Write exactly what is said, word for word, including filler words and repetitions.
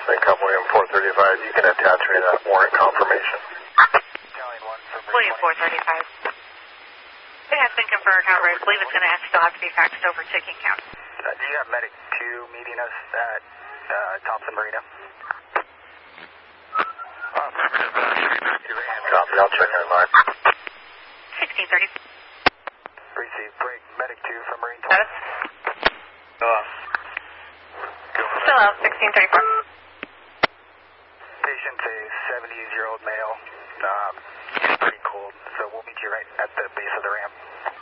Then come William four thirty-five, you can attach me that warrant confirmation. William four thirty-five. It has been confirmed, however, I believe it's going to still have to be faxed over to King County. Uh, do you have Medic two meeting us at uh, Thompson Marina? Copy, I'll check in line. sixteen thirty. Receive break, Medic two from Marine two. Status? Uh, Still out, sixteen thirty-four. Patient's a seventy-year-old male. Um, he's pretty cold, so we'll meet you right at the base of the ramp.